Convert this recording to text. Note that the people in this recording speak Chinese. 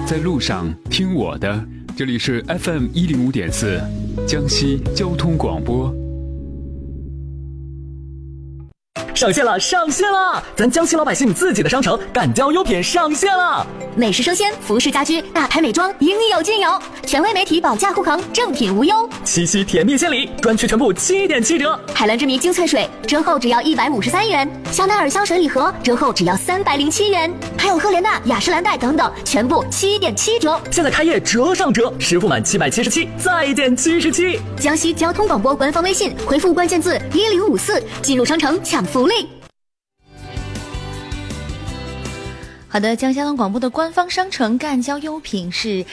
在路上听我的，这里是 FM105.4 江西交通广播。 上线了，上线了！咱江西老百姓自己的商城敢交优品上线了。 美食生鲜、服饰家居、大牌美妆，应有尽有。权威媒体保价护航，正品无忧。 七夕甜蜜献礼，专区全部7.7折。 海蓝之谜精粹水折后只要153元，香奈儿香水礼盒折后只要307元，还有赫莲娜、雅诗兰黛等等，全部7.7折。 现在开业折上折，实付满777再减77。 江西交通广播官方微信回复关键字1054，进入商城抢福利。 好的，江西交通广播的官方商城赣交优品是